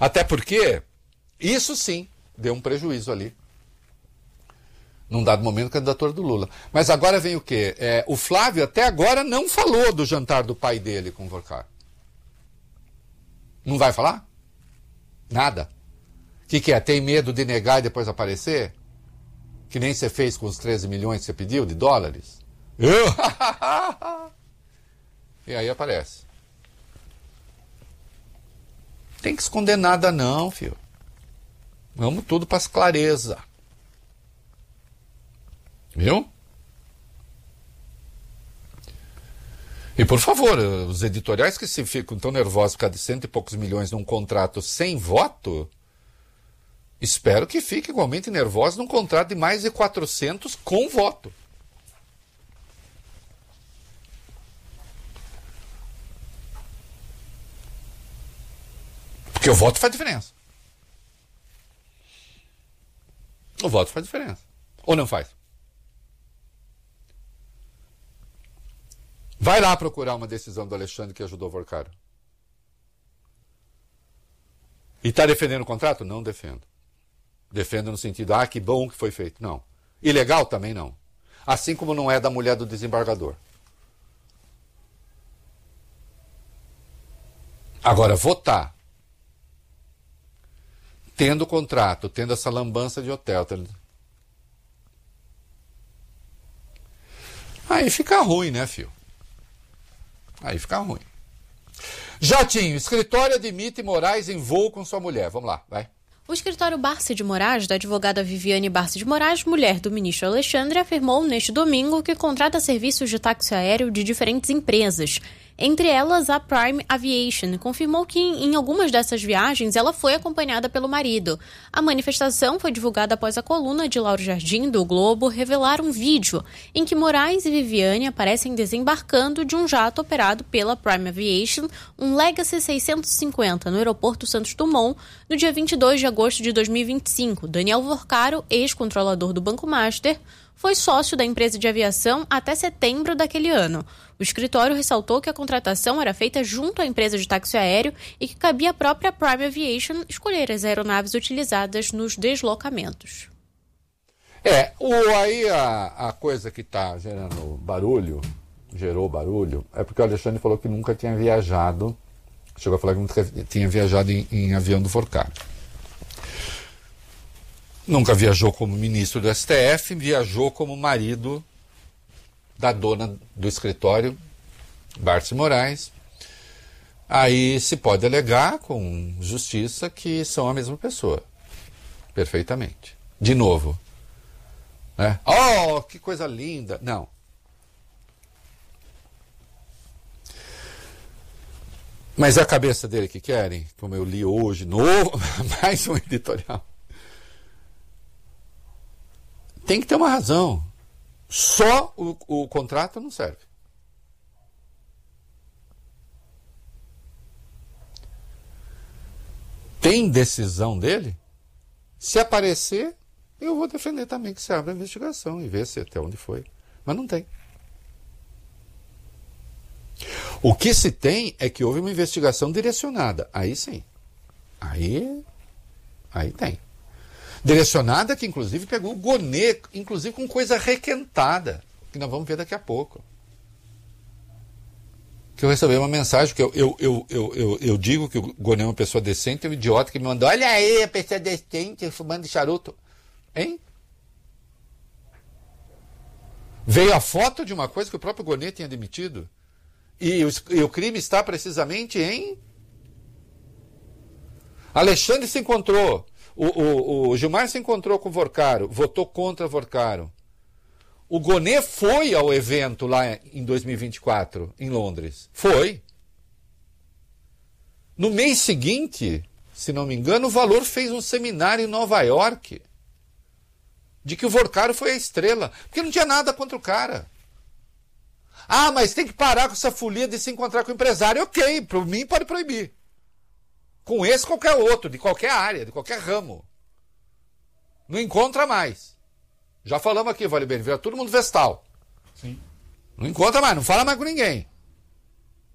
Até porque, isso sim, deu um prejuízo ali. Num dado momento, a candidatura do Lula. Mas agora vem o quê? O Flávio até agora não falou do jantar do pai dele com o Vorcar. Não vai falar? Nada. O que é? Tem medo de negar e depois aparecer? Que nem você fez com os 13 milhões que você pediu de dólares? E aí aparece. Tem que esconder nada não, filho. Vamos tudo para as clareza. Viu? E por favor, os editoriais que se ficam tão nervosos por causa de 100 e poucos milhões num contrato sem voto, espero que fiquem igualmente nervosos num contrato de mais de 400 com voto. Porque o voto faz diferença. O voto faz diferença. Ou não faz? Vai lá procurar uma decisão do Alexandre que ajudou o Vorcar. E está defendendo o contrato? Não defendo. Defendo no sentido, que bom que foi feito. Não. Ilegal também não. Assim como não é da mulher do desembargador. Agora, votar, tendo o contrato, tendo essa lambança de hotel, aí fica ruim, né, filho? Aí fica ruim. Jatinho, escritório admite Moraes em voo com sua mulher. Vamos lá, vai. O escritório Barsi de Moraes, da advogada Viviane Barsi de Moraes, mulher do ministro Alexandre, afirmou neste domingo que contrata serviços de táxi aéreo de diferentes empresas. Entre elas, a Prime Aviation confirmou que em algumas dessas viagens ela foi acompanhada pelo marido. A manifestação foi divulgada após a coluna de Lauro Jardim, do Globo, revelar um vídeo em que Moraes e Viviane aparecem desembarcando de um jato operado pela Prime Aviation, um Legacy 650, no aeroporto Santos Dumont, no dia 22 de agosto de 2025. Daniel Vorcaro, ex-controlador do Banco Master, foi sócio da empresa de aviação até setembro daquele ano. O escritório ressaltou que a contratação era feita junto à empresa de táxi aéreo e que cabia à própria Prime Aviation escolher as aeronaves utilizadas nos deslocamentos. Aí a coisa que está gerou barulho, é porque o Alexandre falou que nunca tinha viajado, chegou a falar que nunca tinha viajado em avião do Vorcar. Nunca viajou como ministro do STF, viajou como marido da dona do escritório, Barsi Moraes. Aí se pode alegar com justiça que são a mesma pessoa. Perfeitamente. De novo. Né? Oh, que coisa linda. Não. Mas é a cabeça dele que querem, como eu li hoje, mais um editorial. Tem que ter uma razão. Só o contrato não serve. Tem decisão dele? Se aparecer, eu vou defender também que se abra a investigação e ver se até onde foi. Mas não tem. O que se tem é que houve uma investigação direcionada. Aí sim. Aí tem. Direcionada que, inclusive, pegou o Gonê, inclusive com coisa requentada, que nós vamos ver daqui a pouco. Que eu recebi uma mensagem, que eu digo que o Gonê é uma pessoa decente, é um idiota que me mandou, olha aí, a pessoa decente, fumando de charuto. Hein? Veio a foto de uma coisa que o próprio Gonê tinha admitido. E o crime está precisamente em... Alexandre se encontrou... O Gilmar se encontrou com o Vorcaro, votou contra o Vorcaro. O Gonê foi ao evento lá em 2024, em Londres. Foi. No mês seguinte, se não me engano, o Valor fez um seminário em Nova York de que o Vorcaro foi a estrela. Porque não tinha nada contra o cara. Mas tem que parar com essa folia de se encontrar com o empresário. Ok, por mim pode proibir. Com esse, qualquer outro, de qualquer área, de qualquer ramo. Não encontra mais. Já falamos aqui, Vale Bem, vira todo mundo vestal. Sim. Não encontra mais, não fala mais com ninguém.